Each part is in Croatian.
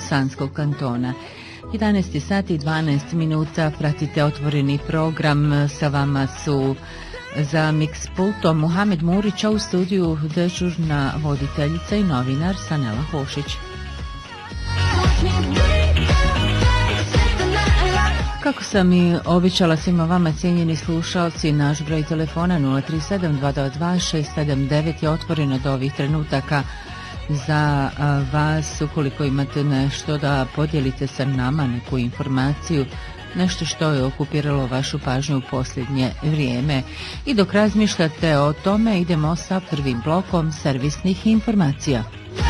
Sanskog kantona. 11 sati i 12 minuta, pratite otvoreni program, sa vama su za mix pultom Muhamed Murić, a u studiju dežurna voditeljica i novinar Sanela Hošić. Kako sam i običala svima vama, cijenjeni slušalci, naš broj telefona 037-222-679 je otvoren od ovih trenutaka za vas, ukoliko imate nešto da podijelite sa nama, neku informaciju, nešto što je okupiralo vašu pažnju u posljednje vrijeme. I dok razmišljate o tome, idemo sa prvim blokom servisnih informacija.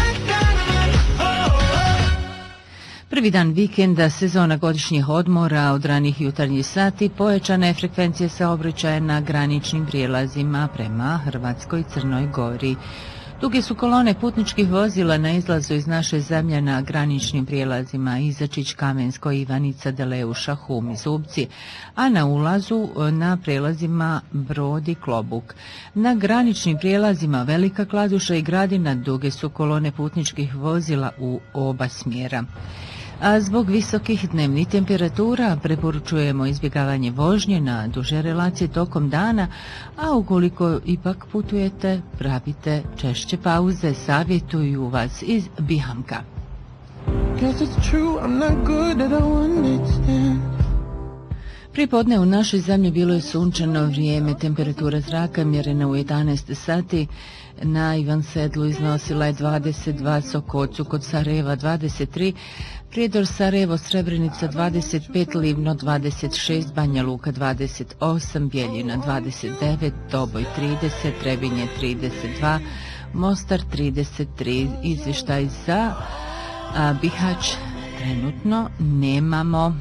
Prvi dan vikenda, sezona godišnjih odmora, od ranih jutarnjih sati, pojačane frekvencije saobraćaja na graničnim prijelazima prema Hrvatskoj i Crnoj Gori. Duge su kolone putničkih vozila na izlazu iz naše zemlje na graničnim prijelazima Izačić, Kamensko, Ivanica, Deleuša, Hum i Zubci, a na ulazu na prijelazima Brod i Klobuk. Na graničnim prijelazima Velika Kladuša i Gradina duge su kolone putničkih vozila u oba smjera. A zbog visokih dnevnih temperatura preporučujemo izbjegavanje vožnje na duže relacije tokom dana, a ukoliko ipak putujete, pravite češće pauze, savjetuju vas iz Bihamka. Pripodne u našoj zemlji bilo je sunčano vrijeme, temperatura zraka mjerena u 11 sati, na Ivan Sedlu iznosila je 22, Sokocu kod Sarajeva 23, Prijedor Sarajevo, Srebrenica 25, Livno 26, Banja Luka 28, Bijeljina 29, Doboj 30, Trebinje 32, Mostar 33. Izvještaj za Bihać trenutno nemamo.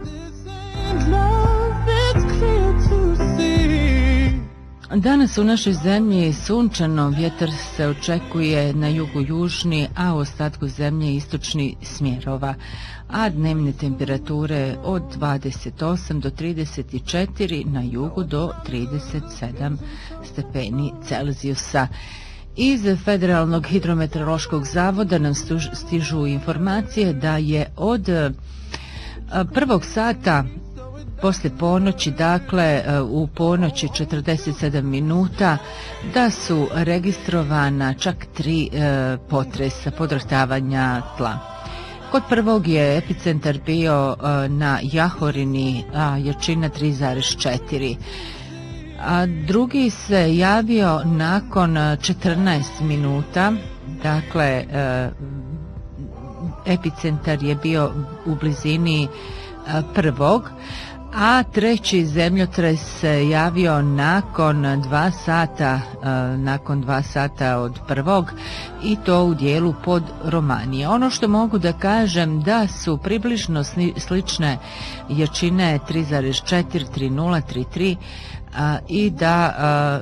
Danas u našoj zemlji sunčano, vjetar se očekuje na jugu južni, a u ostatku zemlje istočni smjerova, a dnevne temperature od 28 do 34, na jugu do 37 stepeni Celzijusa. Iz Federalnog hidrometeorološkog zavoda nam stižu informacije da je od prvog sata poslije ponoći, dakle u ponoći 47 minuta, da su registrovana čak 3 potresa, podrhtavanja tla. Kod prvog je epicentar bio na Jahorini, a jačina 3,4. A drugi se javio nakon 14 minuta, dakle epicentar je bio u blizini prvog, a treći zemljotres se javio nakon 2 sata od prvog, i to u dijelu pod Romanije. Ono što mogu da kažem da su približno slične jačine 3,4, 3,0, 3,3 i da